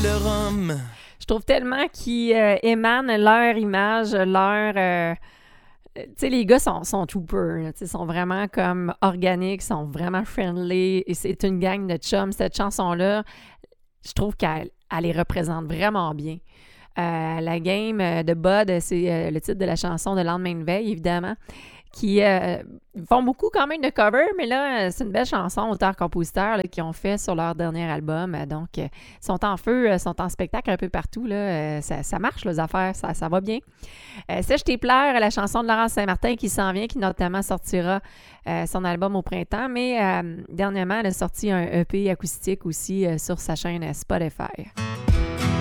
le rhum. Je trouve tellement qu'ils émanent leur image, leur... tu sais, les gars sont troopers, ils sont vraiment comme organiques, sont vraiment friendly, et c'est une gang de chums. Cette chanson-là, je trouve qu'elle les représente vraiment bien. La game de Bud, c'est le titre de la chanson de Lendemain de veille, évidemment, qui font beaucoup quand même de covers, mais là, c'est une belle chanson, auteurs-compositeurs qui ont fait sur leur dernier album. Donc, sont en feu, sont en spectacle un peu partout. Là, ça marche, les affaires, ça va bien. Sèche tes pleurs, la chanson de Laurence Saint-Martin qui s'en vient, qui notamment sortira son album au printemps, mais dernièrement, elle a sorti un EP acoustique aussi sur sa chaîne Spotify.